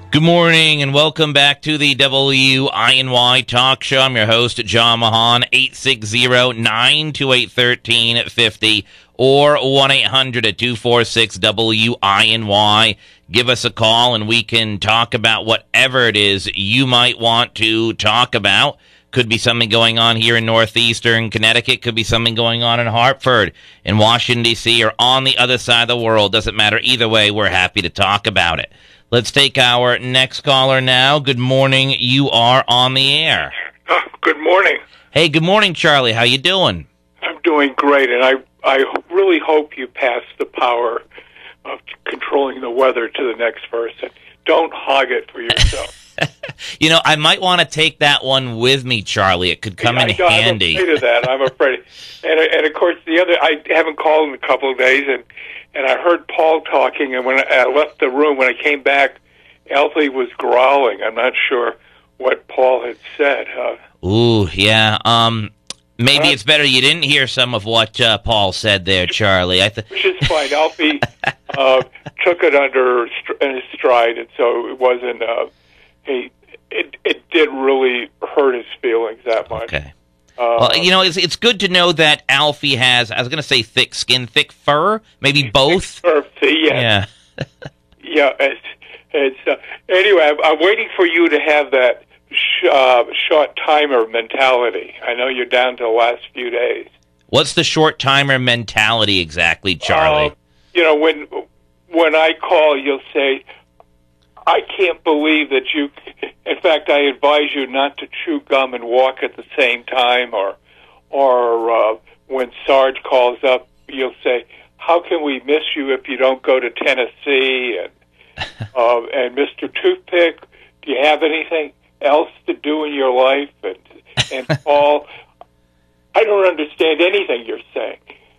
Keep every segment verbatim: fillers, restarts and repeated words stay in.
Good morning and welcome back to the W I N Y Talk Show. I'm your host, John Mahan, eight six zero, nine two eight, one three five zero or one eight hundred, two four six, W I N Y. Give us a call and we can talk about whatever it is you might want to talk about. Could be something going on here in northeastern Connecticut. Could be something going on in Hartford, in Washington, D C, or on the other side of the world. Doesn't matter. Either way, we're happy to talk about it. Let's take our next caller now. Good morning. You are on the air. Oh, good morning. Hey, good morning, Charlie. How you doing? I'm doing great, and I I really hope you pass the power of controlling the weather to the next person. Don't hog it for yourself. You know, I might want to take that one with me, Charlie. It could come I, in I, handy. I'm afraid of that. I'm afraid. And, and of course, the other, I haven't called in a couple of days, and, and I heard Paul talking, and when I left the room, when I came back, Alfie was growling. I'm not sure what Paul had said. Uh, Ooh, yeah. Um, maybe uh, it's better you didn't hear some of what uh, Paul said there, Charlie. I th- which is fine. Alfie uh, took it under in his stride, and so it wasn't... Uh, he, it, it did really hurt his feelings that much. Okay. Uh, well, you know, it's it's good to know that Alfie has, I was going to say thick skin, thick fur, maybe both. Fur, yeah. Yeah. yeah, it's... It's, uh, anyway, I'm, I'm waiting for you to have that sh- uh, short timer mentality. I know you're down to the last few days. What's the short timer mentality exactly, Charlie? Uh, you know, when when I call, you'll say, I can't believe that you... In fact, I advise you not to chew gum and walk at the same time. Or, or uh, when Sarge calls up, you'll say, how can we miss you if you don't go to Tennessee? And Uh, and Mister Toothpick, do you have anything else to do in your life? And, and Paul, I don't understand anything you're saying.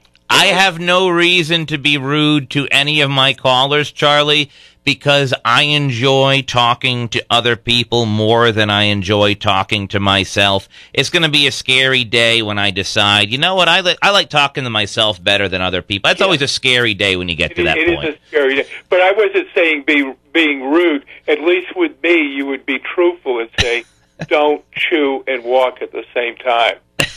I have no reason to be rude to any of my callers, Charlie, because I enjoy talking to other people more than I enjoy talking to myself. It's going to be a scary day when I decide, you know what, I, li- I like talking to myself better than other people. It's yeah. always a scary day when you get it to that it point. It is a scary day. But I wasn't saying be, being rude. At least with me, you would be truthful and say, don't chew and walk at the same time.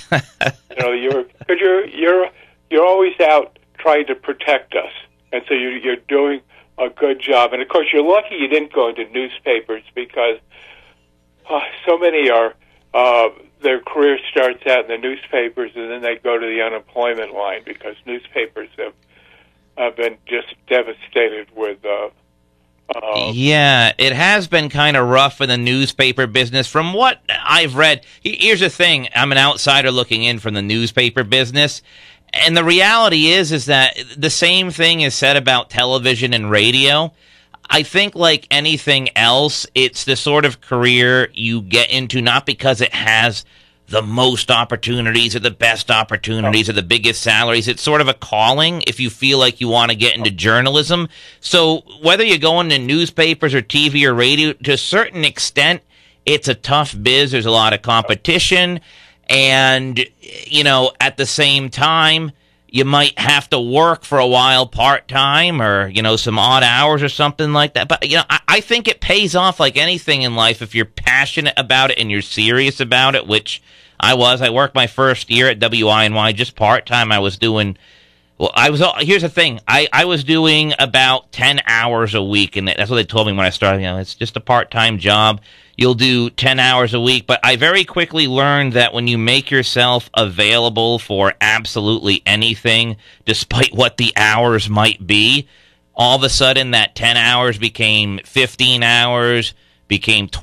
you know, you're, cause you're, you're, you're always out trying to protect us. And so you're, you're doing a good job. And, of course, you're lucky you didn't go into newspapers because uh, so many are, uh, their career starts out in the newspapers and then they go to the unemployment line because newspapers have, have been just devastated with... Uh, uh, yeah, it has been kind of rough in the newspaper business. From what I've read, here's the thing. I'm an outsider looking in from the newspaper business. And the reality is, is that the same thing is said about television and radio. I think like anything else, it's the sort of career you get into not because it has the most opportunities or the best opportunities or the biggest salaries. It's sort of a calling if you feel like you want to get into journalism. So whether you're going to newspapers or T V or radio, to a certain extent, it's a tough biz. There's a lot of competition. And, you know, at the same time, you might have to work for a while part-time or, you know, some odd hours or something like that. But, you know, I, I think it pays off like anything in life if you're passionate about it and you're serious about it, which I was. I worked my first year at W I N Y just part-time. I was doing, well, I was, here's the thing. I, I was doing about ten hours a week, and that's what they told me when I started. You know, it's just a part-time job. You'll do ten hours a week. But I very quickly learned that when you make yourself available for absolutely anything, despite what the hours might be, all of a sudden that ten hours became fifteen hours, became